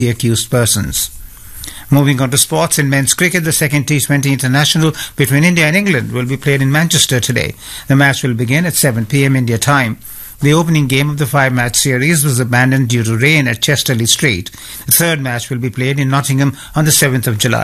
the accused persons. Moving on to sports, in men's cricket, the second T20 international between India and England will be played in Manchester today. The match will begin at 7 p.m. India time. The opening game of the 5-match series was abandoned due to rain at Chesterley Street. The third match will be played in Nottingham on the 7th of July.